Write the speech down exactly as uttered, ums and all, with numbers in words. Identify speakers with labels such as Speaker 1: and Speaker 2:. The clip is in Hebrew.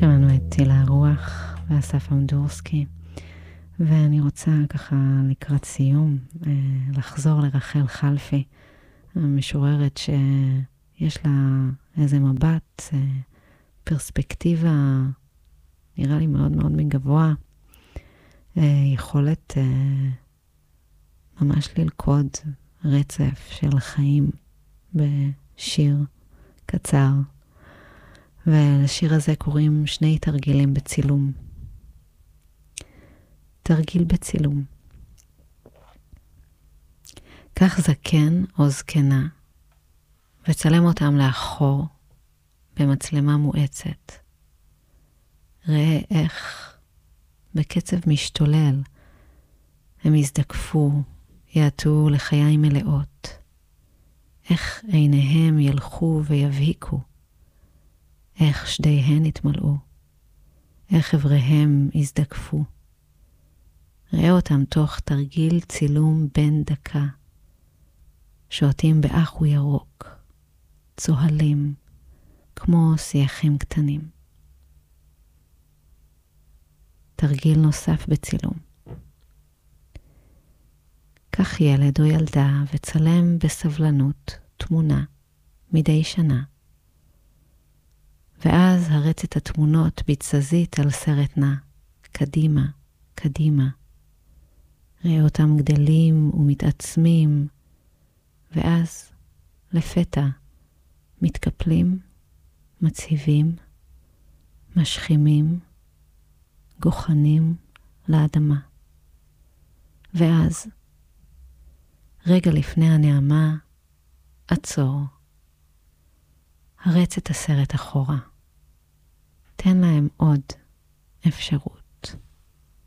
Speaker 1: שמענו את טילה הרוח ואסף אמדורסקי, ואני רוצה ככה לקראת סיום לחזור לרחל חלפי, המשוררת שיש לה איזה מבט, פרספקטיבה, נראה לי מאוד מאוד מגבוה, יכולת ממש ללכוד רצף של חיים בשיר קצר. ולשיר הזה קוראים שני תרגילים בצילום. תרגיל בצילום. קח זקן או זקנה וצלם אותם לאחור במצלמה מואצת. ראה איך בקצב משתולל הם יזדקפו, יעטו לחיים מלאות. איך עיניהם ילכו ויבהיקו. איך שדיהן התמלאו, איך עבריהם הזדקפו. ראה אותם תוך תרגיל צילום בן דקה, שועטים באחו ירוק, צוהלים, כמו שיחים קטנים. תרגיל נוסף בצילום. קח ילד או ילדה וצלם בסבלנות תמונה מדי שנה. ואז הרץ את התמונות בתזזית על סרט נע, קדימה, קדימה. ראה אותם גדלים ומתעצמים, ואז לפתע מתקפלים, מצהיבים, משכימים, גוחנים לאדמה. ואז, רגע לפני הנעמה, עצור. הרץ את הסרט אחורה. תן להם עוד אפשרות.